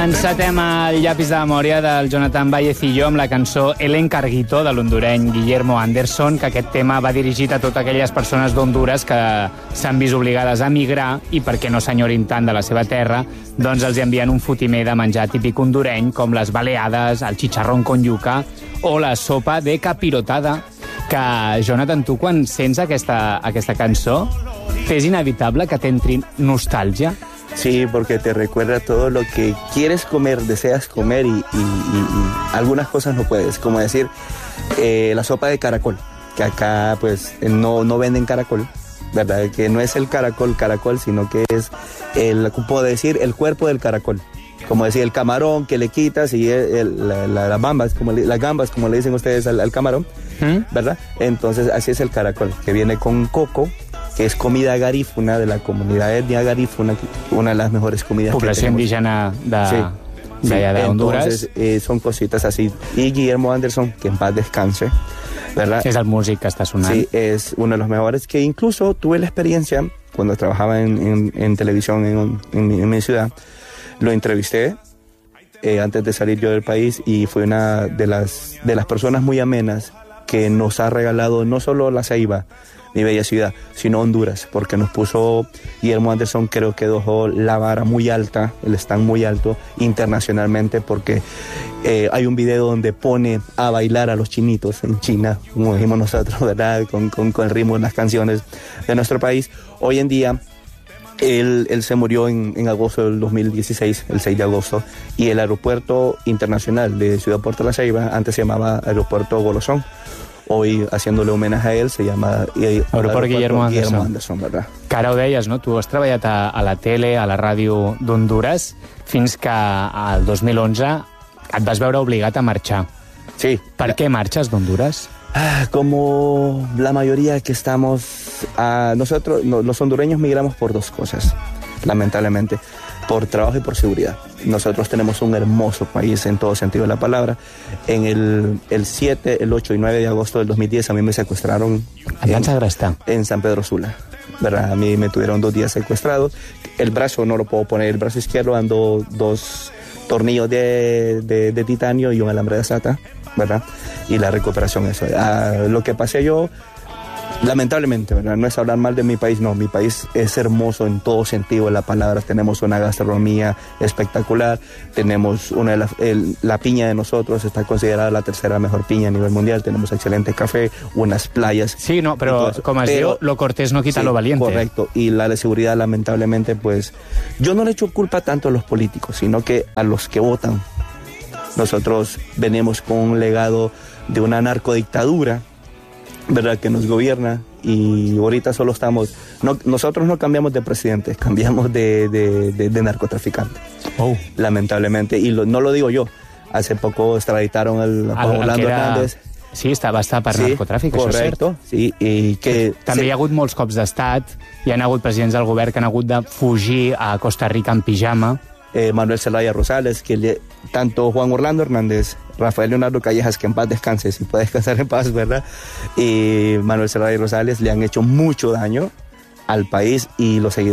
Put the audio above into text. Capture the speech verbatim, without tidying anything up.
Encetem el llapis de memòria del Jonathan Vallecillo amb la cançó El Encarguito de l'hondureny Guillermo Anderson, que aquest tema va dirigit a totes aquelles persones d'Honduras que s'han vist obligades a migrar i perquè no s'enyorin tant de la seva terra, doncs els envien un fotimer de menjar típic hondureny com les baleades, el chicharrón con yuca o la sopa de capirotada. Que, Jonathan, tu quan sents aquesta, aquesta cançó, és inevitable que t'entri nostàlgia? Sí, porque te recuerda todo lo que quieres comer, deseas comer y, y, y, y algunas cosas no puedes. Como decir, eh, la sopa de caracol, que acá pues no, no venden caracol, ¿verdad? Que no es el caracol caracol, sino que es, el, puedo decir, el cuerpo del caracol. Como decir, el camarón que le quitas y el, el, la, la, las bambas, como le, las gambas, como le dicen ustedes al, al camarón, ¿Mm? ¿verdad? Entonces así es el caracol, que viene con coco, que es comida garífuna de la comunidad etnia garífuna, una de las mejores comidas Población que indígena de, sí, de, allá de sí. Honduras. Entonces eh, son cositas así. Y Guillermo Anderson, que en paz descanse, ¿verdad? Es el músic que está sonando. Sí, es uno de los mejores, que incluso tuve la experiencia cuando trabajaba en, en, en televisión en, en, mi, en mi ciudad. Lo entrevisté eh, antes de salir yo del país y fue una de las, de las personas muy amenas que nos ha regalado no solo La Ceiba, mi bella ciudad, sino Honduras, porque nos puso, Guillermo Anderson creo que dejó la vara muy alta, el stand muy alto internacionalmente, porque eh, hay un video donde pone a bailar a los chinitos en China, como dijimos nosotros, ¿verdad? Con, con, con el ritmo de las canciones de nuestro país. Hoy en día, Él, él se murió en, en agosto del dos mil dieciséis, el seis de agosto, y el aeropuerto internacional de Ciudad Puerto La Ceiba, antes se llamaba Aeropuerto Golosón, hoy haciéndole homenaje a él se llama eh, Aeropuerto, Aeropuerto Guillermo Anderson. Guillermo Anderson, ¿verdad? Que ara ho deies, no? Tu has treballat a, a la tele, a la ràdio d'Honduras, fins que al dos mil onze et vas veure obligat a marxar. Sí. Per la... què marxes d'Honduras? Ah, como la mayoría que estamos, uh, nosotros, no, los hondureños migramos por dos cosas, lamentablemente, por trabajo y por seguridad. Nosotros tenemos un hermoso país en todo sentido de la palabra. En el, el siete, el ocho y nueve de agosto del dos mil diez a mí me secuestraron en, en San Pedro Sula, ¿verdad? A mí me tuvieron dos días secuestrados. El brazo no lo puedo poner, el brazo izquierdo ando dos tornillos de, de, de titanio y un alambre de sata, ¿verdad? Y la recuperación, eso. Ah, lo que pasé yo, lamentablemente, ¿verdad? No es hablar mal de mi país, no. Mi país es hermoso en todo sentido de la palabra. Tenemos una gastronomía espectacular. Tenemos una de la, el, la piña de nosotros está considerada la tercera mejor piña a nivel mundial. Tenemos excelente café, unas playas. Sí, no, pero como es digo, lo cortés no quita sí, lo valiente. Correcto. Y la de seguridad, lamentablemente, pues yo no le echo culpa tanto a los políticos, sino que a los que votan. Nosotros venimos con un legado de una narcodictadura, ¿verdad?, que nos gobierna, y ahorita solo estamos, no, nosotros no cambiamos de presidente, cambiamos de, de, de, de narcotraficante, oh. lamentablemente, y lo, no lo digo yo, hace poco extraditaron al Juan Orlando Hernández. Sí, estava estar per sí, narcotràfic, correcto, això és cert. Sí, i que... També hi ha hagut molts cops d'estat, hi ha hagut presidents del govern que han hagut de fugir a Costa Rica en pijama. Eh, Manuel Zelaya Rosales, que le, tanto Juan Orlando Hernández, Rafael Leonardo Callejas, que en paz descanse, si puede descansar en paz, ¿verdad? Y Manuel Zelaya Rosales le han hecho mucho daño al país y los seguidores